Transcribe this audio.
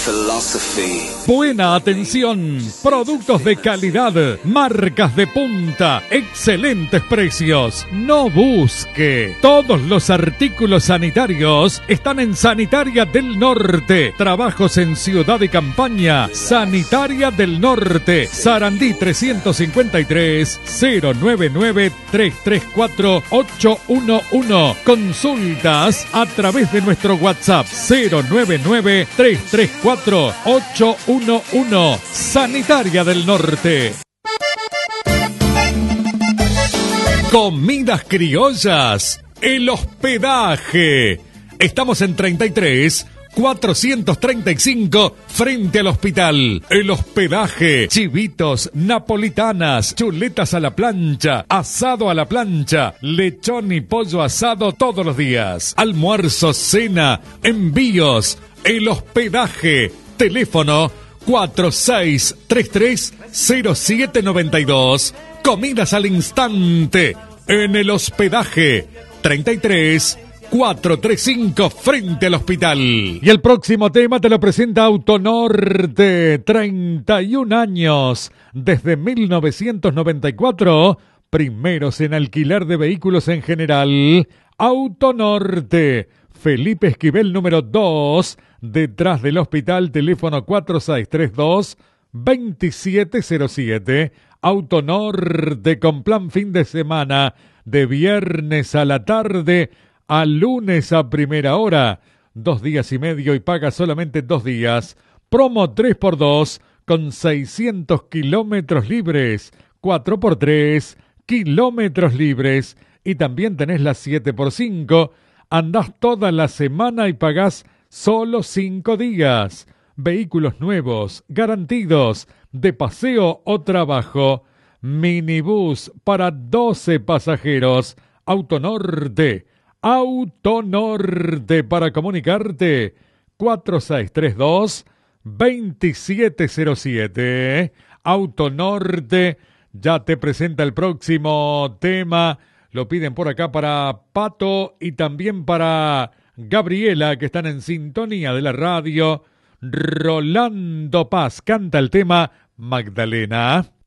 Philosophy. Buena atención, productos de calidad, marcas de punta, excelentes precios. No busque. Todos los artículos sanitarios están en Sanitaria del Norte. Trabajos en Ciudad y Campaña. Sanitaria del Norte. Sarandí 353 099 334 811. Consultas a través de nuestro WhatsApp 099 334 811. Sanitaria del Norte. Comidas criollas. El hospedaje. Estamos en 33 435 frente al hospital. El hospedaje. Chivitos, napolitanas, chuletas a la plancha, asado a la plancha, lechón y pollo asado todos los días. Almuerzo, cena, envíos. El hospedaje. Teléfono 4633-0792. Comidas al instante. En el hospedaje 33 435 frente al hospital. Y el próximo tema te lo presenta Autonorte. 31 años. Desde 1994. Primeros en alquiler de vehículos en general. Autonorte. Felipe Esquivel número 2, detrás del hospital, teléfono 4632-2707. Autonorte con plan fin de semana, de viernes a la tarde a lunes a primera hora. 2 días y medio y paga solamente 2 días. Promo 3x2 con 600 kilómetros libres. 4x3 kilómetros libres. Y también tenés las 7x5. Andás toda la semana y pagás solo 5 días. Vehículos nuevos, garantidos, de paseo o trabajo. Minibús para 12 pasajeros. Autonorte. Autonorte para comunicarte. 4632-2707. Autonorte ya te presenta el próximo tema. Lo piden por acá para Pato y también para Gabriela, que están en sintonía de la radio. Rolando Paz canta el tema Magdalena.